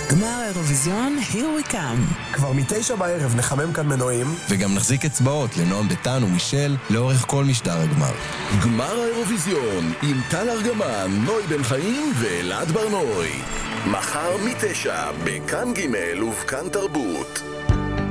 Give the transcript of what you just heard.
גמר האירוויזיון, here we come. כבר מ9 בערב נחמם כאן מנועים. וגם נחזיק אצבעות לנועם דתן ומישל לאורך כל משדר הגמר. גמר האירוויזיון עם טל ארגמן, נוי בן חיים ואלעד ברנוי. מחר מ9 בכאן ג' ובכאן תרבות.